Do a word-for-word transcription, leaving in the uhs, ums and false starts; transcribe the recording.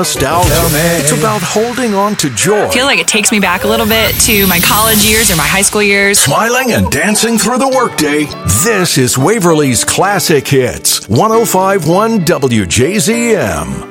Nostalgia. It's about holding on to joy. I feel like it takes me back a little bit to my college years or my high school years. Smiling and dancing through the workday. This is Waverly's Classic Hits. one oh five point one W J Z M.